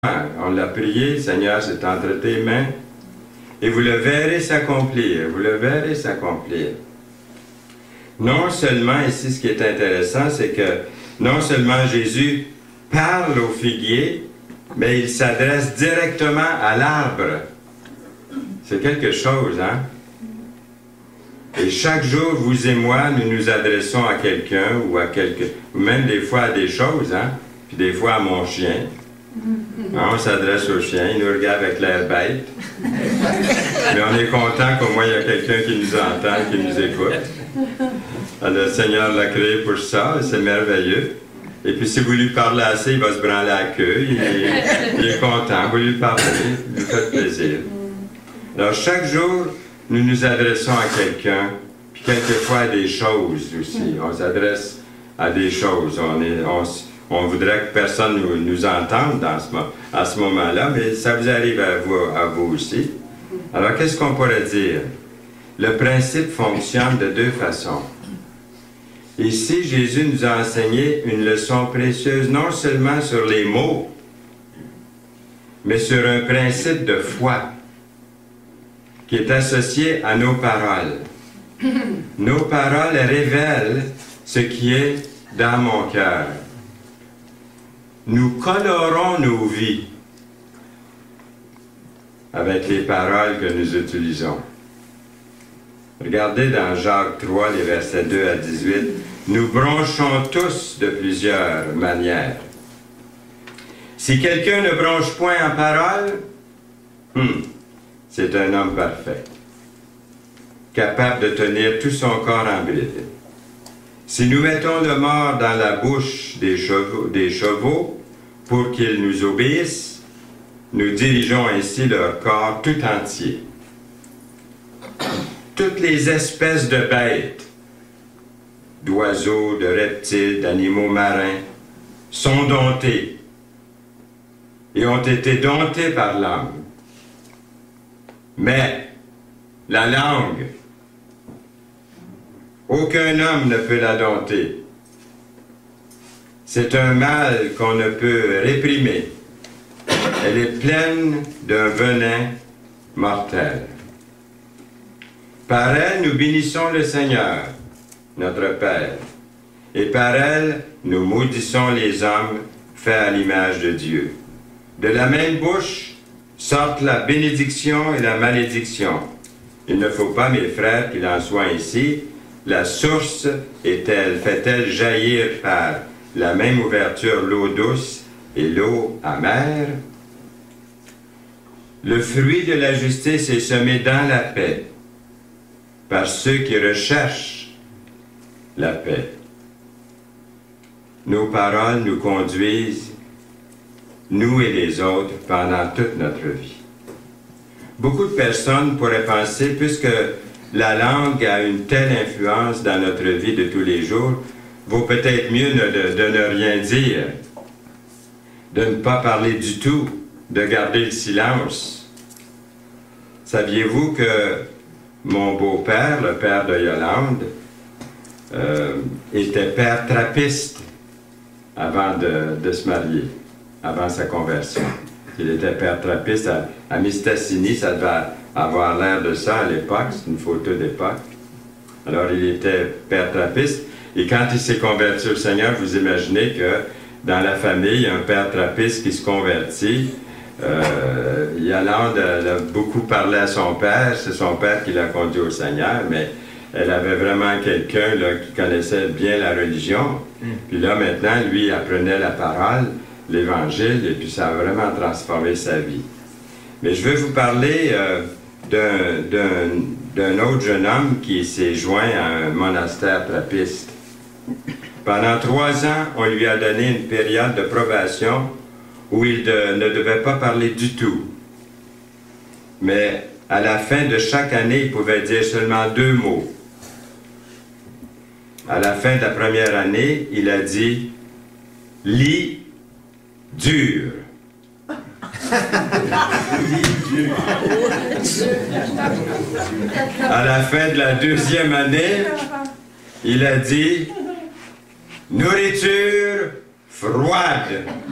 On l'a prié, Seigneur, c'est entre tes mains, et vous le verrez s'accomplir, vous le verrez s'accomplir. Non seulement, ici, ce qui est intéressant, c'est que non seulement Jésus parle au figuier, mais il s'adresse directement à l'arbre. C'est quelque chose, hein? Et chaque jour, vous et moi, nous nous adressons à quelqu'un ou même des fois à des choses, hein? Puis des fois à mon chien. On s'adresse au chien, il nous regarde avec l'air bête. Mais on est content qu'au moins il y a quelqu'un qui nous entend, qui nous écoute. Alors, le Seigneur l'a créé pour ça, c'est merveilleux. Et puis si vous lui parlez assez, il va se branler à la queue, il est content, vous lui parlez, il lui fait plaisir. Alors chaque jour, nous nous adressons à quelqu'un, puis quelquefois à des choses aussi. On s'adresse à des choses, on voudrait que personne nous entende à ce moment-là, mais ça vous arrive à vous aussi. Alors, qu'est-ce qu'on pourrait dire? Le principe fonctionne de deux façons. Ici, Jésus nous a enseigné une leçon précieuse, non seulement sur les mots, mais sur un principe de foi qui est associé à nos paroles. Nos paroles révèlent ce qui est dans mon cœur. Nous colorons nos vies avec les paroles que nous utilisons. Regardez dans Jacques 3, les versets 2 à 18. Nous bronchons tous de plusieurs manières. Si quelqu'un ne bronche point en parole, c'est un homme parfait, capable de tenir tout son corps en bride. Si nous mettons le mort dans la bouche des chevaux pour qu'ils nous obéissent, nous dirigeons ainsi leur corps tout entier. Toutes les espèces de bêtes, d'oiseaux, de reptiles, d'animaux marins, sont domptées et ont été domptées par l'homme. Mais la langue, aucun homme ne peut la dompter. C'est un mal qu'on ne peut réprimer. Elle est pleine d'un venin mortel. Par elle, nous bénissons le Seigneur, notre Père, et par elle, nous maudissons les hommes faits à l'image de Dieu. De la même bouche sortent la bénédiction et la malédiction. Il ne faut pas, mes frères, qu'il en soit ainsi. La source fait-elle jaillir par la même ouverture l'eau douce et l'eau amère? Le fruit de la justice est semé dans la paix, par ceux qui recherchent la paix. Nos paroles nous conduisent, nous et les autres, pendant toute notre vie. Beaucoup de personnes pourraient penser, puisque la langue a une telle influence dans notre vie de tous les jours, vaut peut-être mieux de ne rien dire, de ne pas parler du tout, de garder le silence. Saviez-vous que mon beau-père, le père de Yolande, était père trappiste avant de se marier, avant sa conversion. Il était père trappiste à Mistassini, ça devait avoir l'air de ça à l'époque, c'est une photo d'époque. Alors il était père trappiste, et quand il s'est converti au Seigneur, vous imaginez que dans la famille, il y a un père trappiste qui se convertit. Yolande a beaucoup parlé à son père, c'est son père qui l'a conduit au Seigneur, mais elle avait vraiment quelqu'un qui connaissait bien la religion. Puis là, maintenant, lui apprenait la parole, l'Évangile, et puis ça a vraiment transformé sa vie. Mais je veux vous parler d'un autre jeune homme qui s'est joint à un monastère trappiste. Pendant 3 ans, on lui a donné une période de probation où il ne devait pas parler du tout. Mais à la fin de chaque année, il pouvait dire seulement 2 mots. À la fin de la première année, il a dit « lit dur ». À la fin de la 2e année, il a dit « nourriture froide ».